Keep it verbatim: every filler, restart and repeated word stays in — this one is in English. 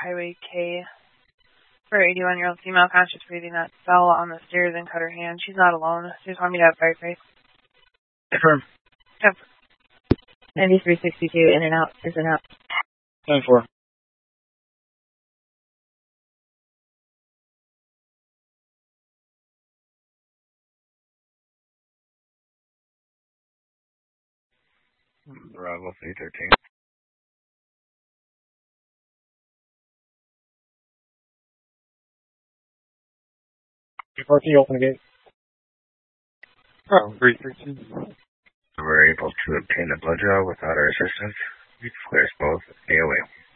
Highway K for an eighty-one-year-old female conscious breathing that fell on the stairs and cut her hand. She's not alone. She just wanted me to have firefight. Confirm. Yep. ninety-three sixty-two, in and out, is and out. ten four. Bravo three thirteen. fourteen, open the gate. Bravo three thirteen. We were able to obtain a blood draw without our assistance. We clears both A O A.